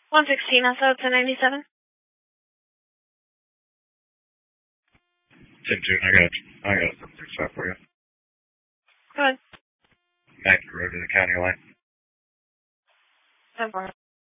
116 SO 1097. 10-2, I got something stuff for you. Go ahead. Back the road to the county line. 10-4.